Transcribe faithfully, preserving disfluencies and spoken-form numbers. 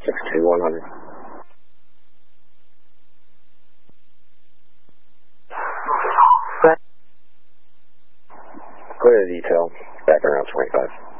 six two one hundred. Clear the detail, back around twenty-five.